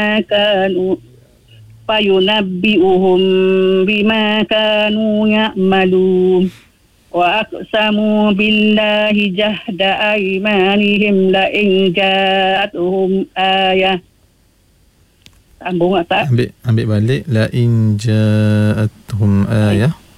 كانوا فينبئهم بما كانوا يعملون وأقسموا بالله جهد أيمانهم لئن جاءتهم آية. Sambung tak? Ambil balik. La in ja'atuhum ayah.